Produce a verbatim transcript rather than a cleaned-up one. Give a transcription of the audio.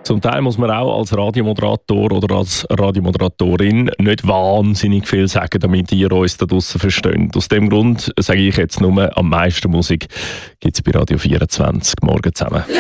Zum Teil muss man auch als Radiomoderator oder als Radiomoderatorin nicht wahnsinnig viel sagen, damit ihr uns da draussen versteht. Aus dem Grund sage ich jetzt nur, am meisten Musik gibt es bei Radio vierundzwanzig. Morgen zusammen.